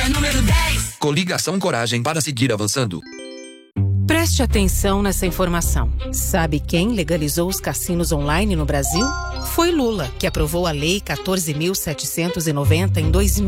número 10. Coligação Coragem para seguir avançando. Preste atenção nessa informação. Sabe quem legalizou os cassinos online no Brasil? Foi Lula, que aprovou a Lei 14.790 em 2000.